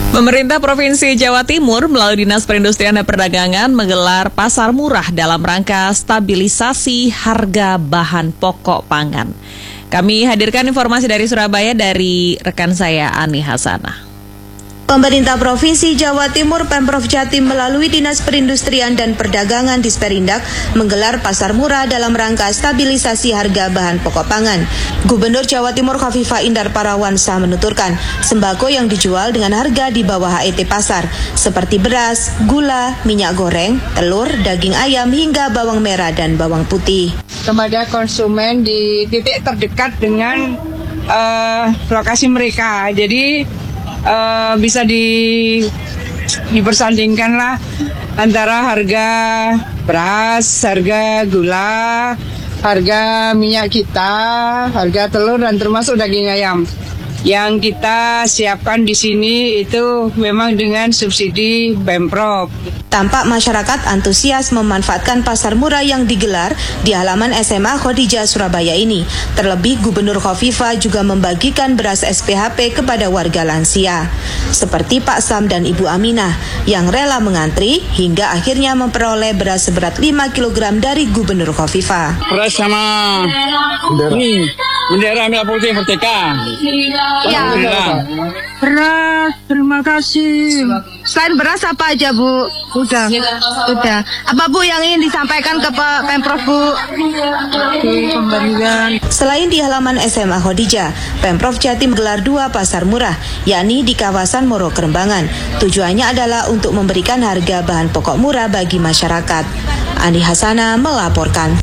Pemerintah Provinsi Jawa Timur melalui Dinas Perindustrian dan Perdagangan menggelar pasar murah dalam rangka stabilisasi harga bahan pokok pangan. Kami hadirkan informasi dari Surabaya dari rekan saya Ani Hasanah. Pemerintah Provinsi Jawa Timur Pemprov Jatim melalui Dinas Perindustrian dan Perdagangan Disperindak menggelar pasar murah dalam rangka stabilisasi harga bahan pokok pangan. Gubernur Jawa Timur Khofifah Indar Parawansa menuturkan sembako yang dijual dengan harga di bawah HET pasar seperti beras, gula, minyak goreng, telur, daging ayam hingga bawang merah dan bawang putih. Kepada konsumen di titik terdekat dengan lokasi mereka. Jadi bisa dipersandingkan lah antara harga beras, harga gula, harga minyak kita, harga telur dan termasuk daging ayam. Yang kita siapkan di sini itu memang dengan subsidi Pemprov. Tampak masyarakat antusias memanfaatkan pasar murah yang digelar di halaman SMA Khodijah Surabaya ini. Terlebih Gubernur Khofifah juga membagikan beras SPHP kepada warga lansia. Seperti Pak Sam dan Ibu Aminah yang rela mengantri hingga akhirnya memperoleh beras seberat 5 kg dari Gubernur Khofifah. Beras sama bendera merah putih merdeka. Ya, Beras, terima kasih. selain beras apa aja Bu? Udah. Apa Bu yang ingin disampaikan ke Pemprov Bu? Pemberian. Selain di halaman SMA Khodijah, Pemprov Jatim menggelar 2 pasar murah, yakni di kawasan Moro Kerembangan. Tujuannya adalah untuk memberikan harga bahan pokok murah bagi masyarakat. Ani Hasanah melaporkan.